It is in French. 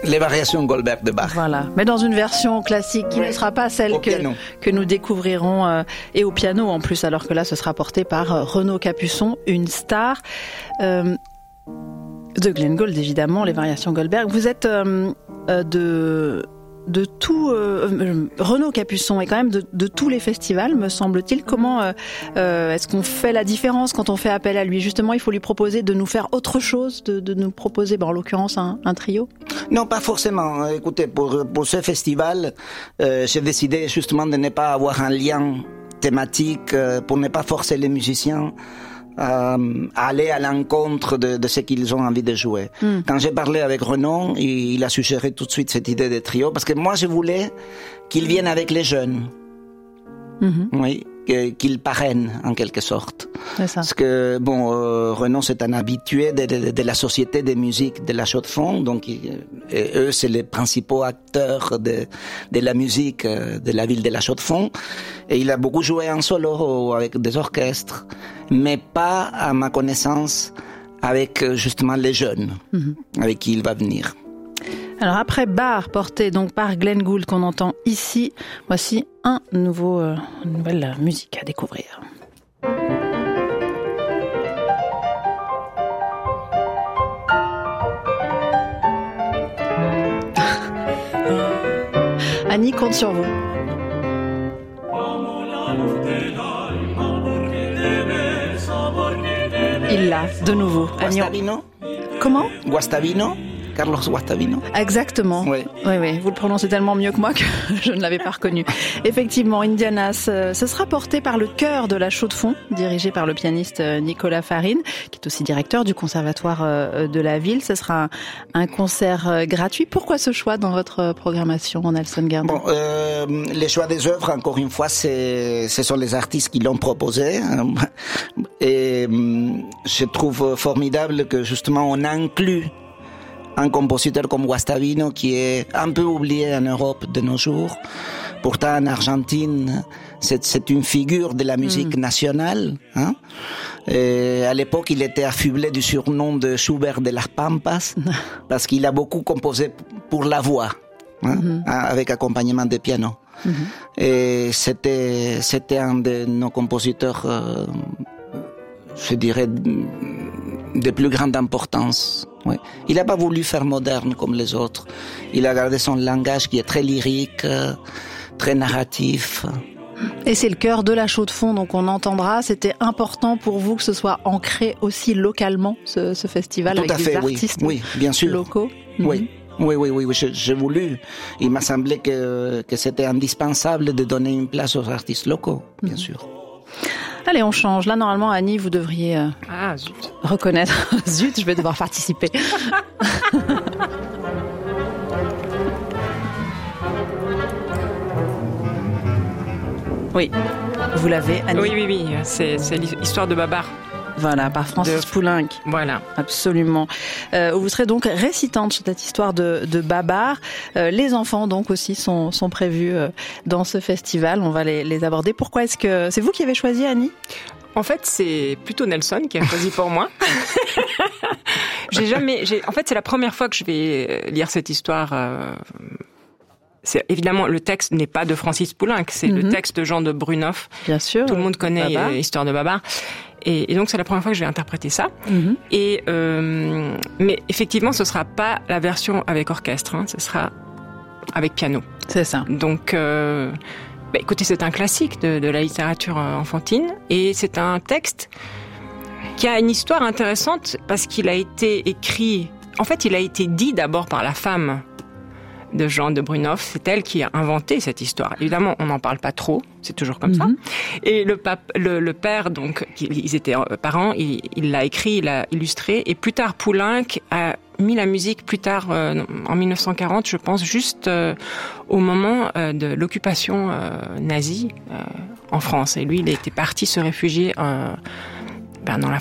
Les variations Goldberg de Bach. Voilà, mais dans une version classique qui ne sera pas celle que nous découvrirons et au piano en plus, alors que là ce sera porté par Renaud Capuçon, une star de Glenn Gould évidemment, les variations Goldberg. Vous êtes de tout Renaud Capuçon et quand même de tous les festivals, me semble-t-il. Comment est-ce qu'on fait la différence quand on fait appel à lui? Justement, il faut lui proposer de nous faire autre chose, de nous proposer, en l'occurrence, un trio? Non, pas forcément. Écoutez, pour ce festival, j'ai décidé justement de ne pas avoir un lien thématique pour ne pas forcer les musiciens à aller à l'encontre de ce qu'ils ont envie de jouer. Quand j'ai parlé avec Renaud, il a suggéré tout de suite cette idée de trio, parce que moi je voulais qu'il vienne avec les jeunes. Oui, qu'il parraine en quelque sorte. C'est ça. Parce que Renaud c'est un habitué de la société des musiques de la Chaux-de-Fonds, donc eux c'est les principaux acteurs de la musique de la ville de la Chaux-de-Fonds, et il a beaucoup joué en solo avec des orchestres, mais pas à ma connaissance avec justement les jeunes avec qui il va venir. Alors après Bar, porté donc par Glenn Gould qu'on entend ici, voici une nouvelle musique à découvrir. Annie compte sur vous. Il l'a, de nouveau. Guastavino. Comment? Guastavino. Carlos Guastavino. Exactement. Oui. Oui. Vous le prononcez tellement mieux que moi que je ne l'avais pas reconnu. Effectivement, Indianas, ce sera porté par le chœur de la Chaux-de-Fonds, dirigé par le pianiste Nicolas Farine, qui est aussi directeur du conservatoire de la ville. Ce sera un concert gratuit. Pourquoi ce choix dans votre programmation, Nelson Gerdin? Les choix des œuvres, encore une fois, ce sont les artistes qui l'ont proposé. Et je trouve formidable que justement on inclut un compositeur comme Guastavino, qui est un peu oublié en Europe de nos jours. Pourtant, en Argentine, c'est une figure de la musique nationale. Et à l'époque, il était affublé du surnom de Schubert de las Pampas, parce qu'il a beaucoup composé pour la voix, avec accompagnement de piano. Et c'était un de nos compositeurs, je dirais, de plus grande importance. Oui. Il n'a pas voulu faire moderne comme les autres. Il a gardé son langage qui est très lyrique, très narratif. Et c'est le cœur de la Chaux-de-Fonds, donc on entendra. C'était important pour vous que ce soit ancré aussi localement, ce festival, tout avec à fait, des artistes bien sûr. locaux. Oui. J'ai voulu. Il m'a semblé que c'était indispensable de donner une place aux artistes locaux, bien sûr. Allez, on change. Là, normalement, Annie, vous devriez reconnaître. Zut, je vais devoir participer. Oui, vous l'avez, Annie. Oui. C'est l'histoire de Babar. Voilà, par Francis Poulenc. Voilà. Absolument. Vous serez donc récitante sur cette histoire de Babar. Les enfants, donc, aussi sont prévus dans ce festival. On va les aborder. Pourquoi est-ce que c'est vous qui avez choisi, Annie? En fait, c'est plutôt Nelson qui a choisi pour moi. En fait, c'est la première fois que je vais lire cette histoire. Évidemment, le texte n'est pas de Francis Poulenc, c'est le texte de Jean de Brunoff. Bien sûr. Tout le monde connaît l'histoire de Babar. Et donc, c'est la première fois que je vais interpréter ça. Et, mais effectivement, ce sera pas la version avec orchestre, ce sera avec piano. C'est ça. Donc, écoutez, c'est un classique de la littérature enfantine. Et c'est un texte qui a une histoire intéressante parce qu'il a été écrit... En fait, il a été dit d'abord par la femme de Jean de Brunoff. C'est elle qui a inventé cette histoire. Évidemment, on n'en parle pas trop, c'est toujours comme ça. Et le père, donc, ils étaient parents, il l'a écrit, il l'a illustré, et plus tard, Poulenc a mis la musique plus tard, en 1940, je pense, juste au moment de l'occupation nazie en France. Et lui, il était parti se réfugier dans la